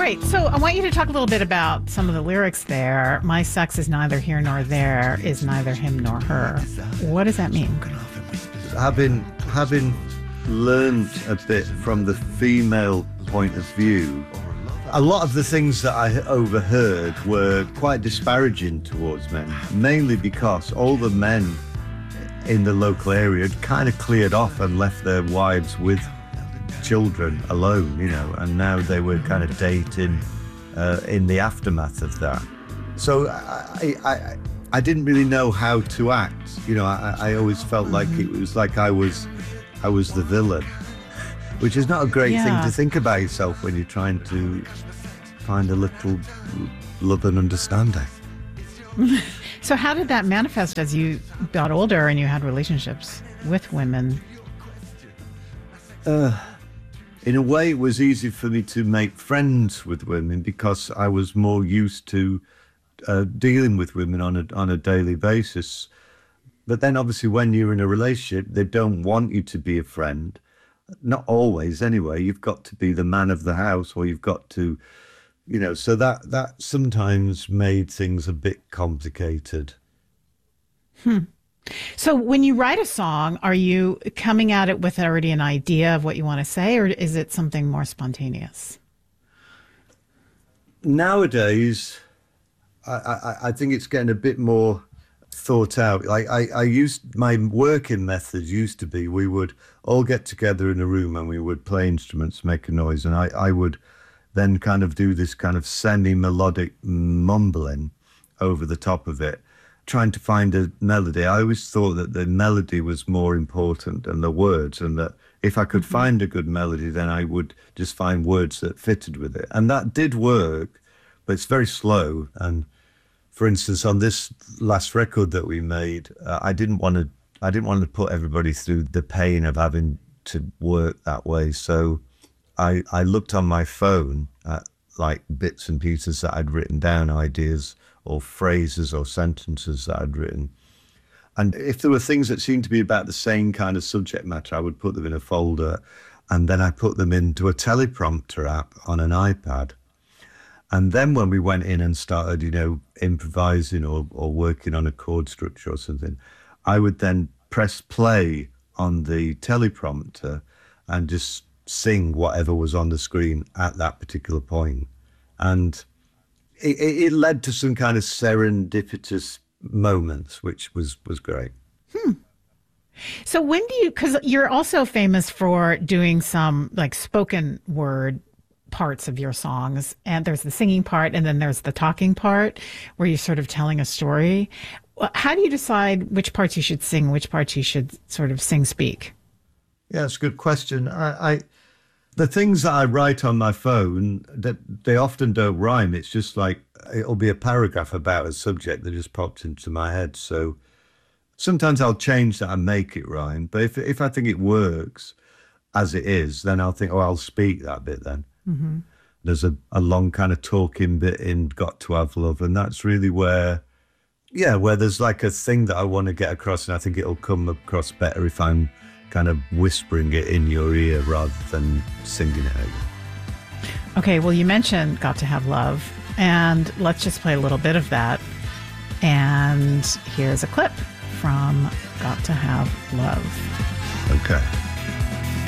right, so I want you to talk a little bit about some of the lyrics there. My sex is neither here nor there, is neither him nor her. What does that mean? Having learned a bit from the female point of view, a lot of the things that I overheard were quite disparaging towards men, mainly because all the men in the local area had kind of cleared off and left their wives with children alone, you know, and now they were kind of dating in the aftermath of that. So I didn't really know how to act, you know. I always felt like it was like I was the villain, which is not a great thing to think about yourself when you're trying to find a little love and understanding. So how did that manifest as you got older and you had relationships with women? In a way, it was easy for me to make friends with women because I was more used to dealing with women on a daily basis. But then obviously when you're in a relationship, they don't want you to be a friend. Not always anyway. You've got to be the man of the house, or you've got to, you know, so that sometimes made things a bit complicated. So when you write a song, are you coming at it with already an idea of what you want to say, or is it something more spontaneous? Nowadays, I think it's getting a bit more thought out. Like my working methods used to be, we would all get together in a room and we would play instruments, make a noise, and I would then kind of do this kind of semi-melodic mumbling over the top of it, trying to find a melody. I always thought that the melody was more important than the words, and that if I could find a good melody, then I would just find words that fitted with it. And that did work, but it's very slow. And for instance, on this last record that we made, I didn't want to put everybody through the pain of having to work that way. So I looked on my phone at like bits and pieces that I'd written down, ideas or phrases or sentences that I'd written. And if there were things that seemed to be about the same kind of subject matter, I would put them in a folder, and then I put them into a teleprompter app on an iPad. And then when we went in and started, you know, improvising or working on a chord structure or something, I would then press play on the teleprompter and just sing whatever was on the screen at that particular point. And it led to some kind of serendipitous moments, which was great. So when do you, because you're also famous for doing some like spoken word parts of your songs, and there's the singing part and then there's the talking part where you're sort of telling a story. How do you decide which parts you should sing, which parts you should sort of speak? Yeah, it's a good question. The things that I write on my phone, that they often don't rhyme. It's just like, it'll be a paragraph about a subject that just popped into my head. So sometimes I'll change that and make it rhyme. But if I think it works as it is, then I'll think, oh, I'll speak that bit then. Mm-hmm. There's a long kind of talking bit in Got to Have Love. And that's really where there's like a thing that I want to get across. And I think it'll come across better if I'm kind of whispering it in your ear rather than singing it out. Okay, well, you mentioned Got to Have Love, and let's just play a little bit of that. And here's a clip from Got to Have Love. Okay.